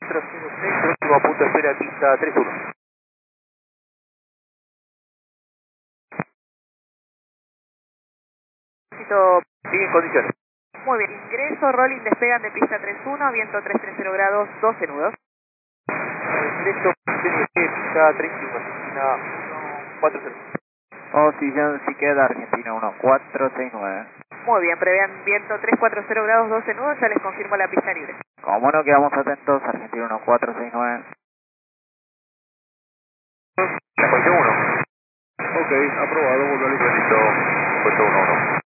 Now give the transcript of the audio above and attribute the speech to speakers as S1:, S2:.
S1: 406, próximo punto de espera, pista 31. Sigue en condiciones.
S2: Muy bien, ingreso, rolling, despegan de pista 31, viento 330 grados, 12 nudos.
S1: Ingreso, pista 31, Argentina 140.
S3: Posición si queda Argentina 1469.
S2: Muy bien, prevean viento 340 grados, 12 nudos, ya les confirmo la pista libre.
S3: Como no, quedamos atentos, Argentina 1469.
S1: La posición 1. Ok, aprobado, vuelvo listo, puesto 1-1.